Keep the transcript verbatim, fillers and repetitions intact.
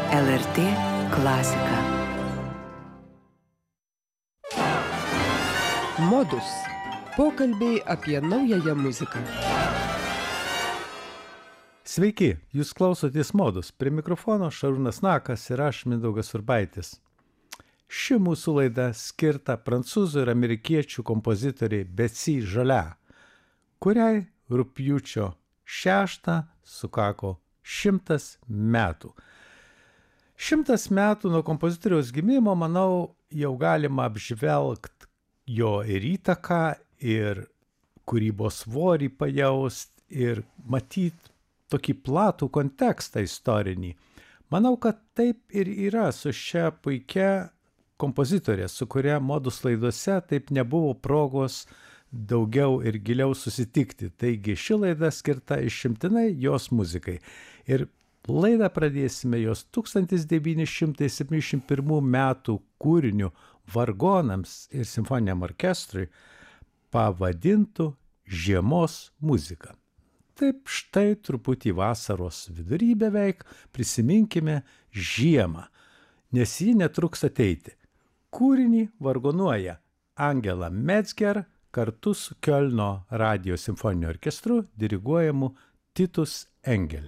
L R T klasika. Modus. Pokalbiai apie naująją muziką. Sveiki, jūs klausotės Modus. Prie mikrofono Šarūnas Nakas ir aš Mindaugas Urbaitis. Ši mūsų laida skirta prancūzų ir amerikiečių kompozitoriai Betsy Jolie, kuriai rugpjūčio šeštą sukako šimtas metų. Šimtas metų nuo kompozitoriaus gimimo, manau, jau galima apžvelgti jo ir įtaką, ir kūrybos svorį pajaust, ir matyti tokį platų kontekstą istorinį. Manau, kad taip ir yra su šia puikia kompozitorė, su kuria Modus laidose taip nebuvo progos daugiau ir giliau susitikti. Taigi ši laida skirta išimtinai jos muzikai. Ir laidą pradėsime jos tūkstantis devyni šimtai septyniasdešimt pirmų metų kūriniu vargonams ir simfoniniam orkestrui pavadintų Žiemos muzika. Taip štai truputį vasaros vidury beveik prisiminkime žiemą, nes ji netruks ateiti. Kūrinį vargonuoja Angela Metzger kartu su Kiolno radijo simfoniniu orkestru diriguojamu Titus Engel.